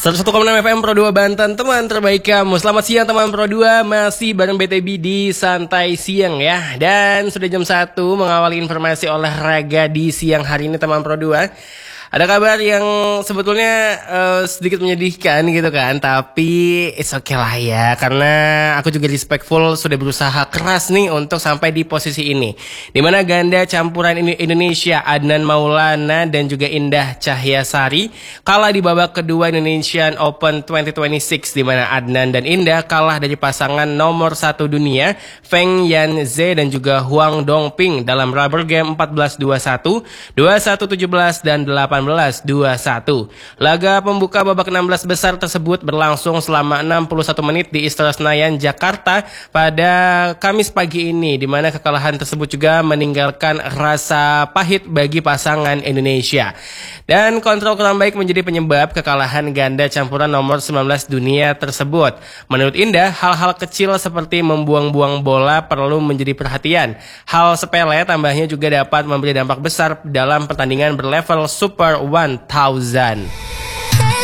101,6 FM Pro 2 Banten, teman terbaik kamu. Selamat siang teman Pro 2, masih bareng BTB di Santai Siang ya. Dan sudah jam 1 mengawali informasi olahraga di siang hari ini teman Pro 2. Ada kabar yang sebetulnya sedikit menyedihkan gitu kan, tapi it's okay lah ya, karena aku juga respectful sudah berusaha keras nih untuk sampai di posisi ini, dimana ganda campuran Indonesia Adnan Maulana dan juga Indah Cahyasari kalah di babak kedua Indonesian Open 2026, dimana Adnan dan Indah kalah dari pasangan nomor 1 dunia Feng Yanze dan juga Huang Dongping dalam rubber game 14-21, 21-17 dan 18-21. Laga pembuka babak 16 besar tersebut berlangsung selama 61 menit di Istora Senayan, Jakarta pada Kamis pagi ini, di mana kekalahan tersebut juga meninggalkan rasa pahit bagi pasangan Indonesia. Dan kontrol kurang baik menjadi penyebab kekalahan ganda campuran nomor 19 dunia tersebut. Menurut Indah, hal-hal kecil seperti membuang-buang bola perlu menjadi perhatian. Hal sepele tambahnya juga dapat memberi dampak besar dalam pertandingan berlevel Super 1000.